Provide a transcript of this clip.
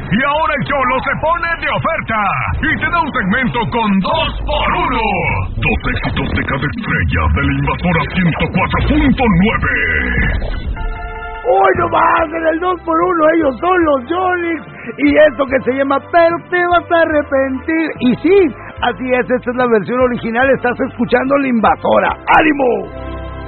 Y ahora el Cholo se pone de oferta y te da un segmento con 2x1. 2 éxitos de cada estrella de la Invasora 104.9. Hoy nomás en el 2x1 ellos son los Yonix y esto que se llama Pero te vas a arrepentir. Y sí, así es, esta es la versión original, estás escuchando La Invasora. ¡Ánimo!